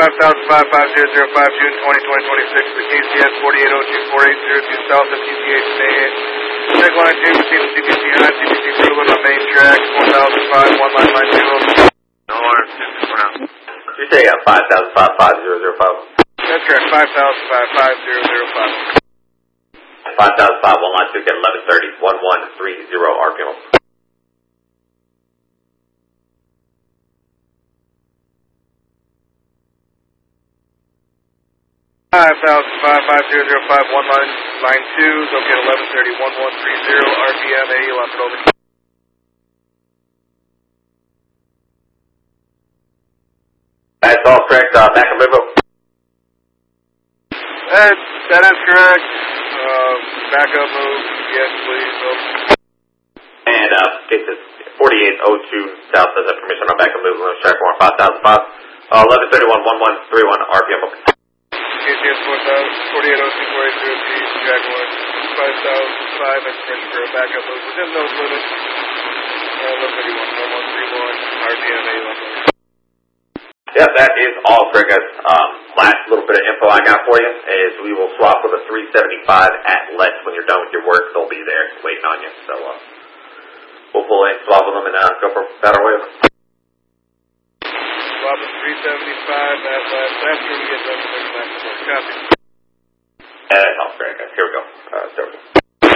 June 2026, the KCS 4802-4802 south of PCH May. Check line 2, proceed to CPC high, CPC Berlin on main track, 4005, one line 2. No alarm, for now. You say 5005-5005? That's correct, 5005-5005. 5005, one line 2, get 1130, 1130 RPM. 5005-5005, one line 2, located 1130, 1130 RPM, AE left it over. That's all correct, back and move up. That is correct. Backup move, yes please. Over. And get this 4802 south does have permission on backup move, let's track 5005, 1131, 1131 RPM. KCS 4802-4803, track 5005, and permission for a backup move within those limits. 1131, 1131 RPM, AE left over. Yeah, that is all correct, guys. Last little bit of info I got for you is we will swap with a 375 at Let's when you're done with your work. They'll be there waiting on you. So we'll pull in, swap with them, and go for better way. Swap with 375 at Let's after we get done with the maximum. Copy. That's all correct, guys. Here we go. There we go.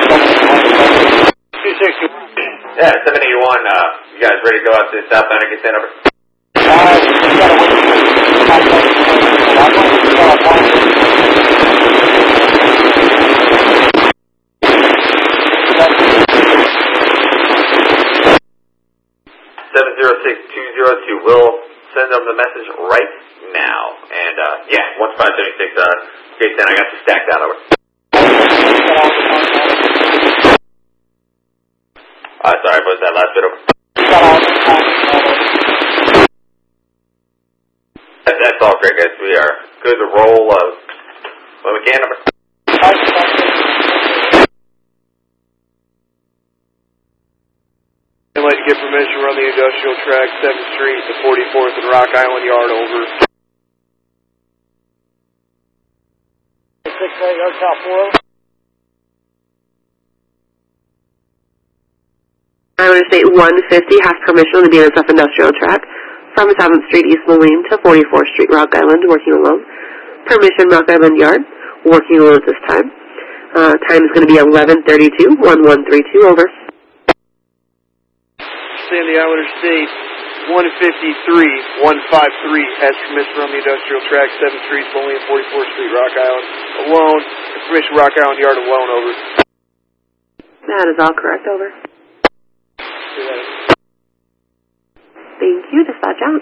260. Yeah, 781. You guys ready to go out to the southbound and get sent over? We gotta wait. 706-202. We'll send them the message right now. And yeah, 1576. J10, I got you stacked out over. Sorry, what was that last bit over? That's all great, guys. We are good to roll when we can. I'd like to get permission to run the industrial track 7th Street to 44th and Rock Island Yard over. 6 Island State 150 has permission to be on the South Industrial Track from 7th Street East Moline to 44th Street Rock Island, working alone. Permission Rock Island Yard, working alone at this time. Time is going to be 11:32, 1132, over. Sandy Islander State 153, 153 has permission to run the industrial track 7th Street, Moline, 44th Street, Rock Island, alone. Permission Rock Island Yard alone, over. That is all correct, over. Thank you, dispatch out.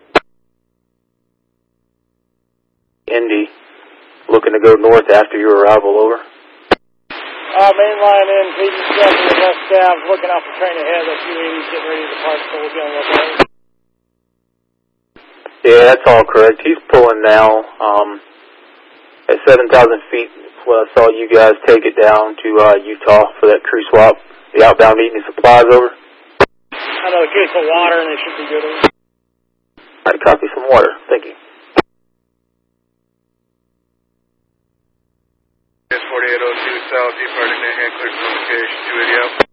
Indy, looking to go north after your arrival, over. Main line in, PG7 to the west staff, looking out for train ahead, the QE's getting ready to depart, so we'll be on the lookout. Yeah, that's all correct. He's pulling now at 7,000 feet. That's when I saw you guys take it down to Utah for that crew swap. The outbound meeting supplies, over. I know a case of water, and they should be good. All right, copy some water. Thank you. Yes, 4802 South, departing Manhattan, clear for location, 280 out.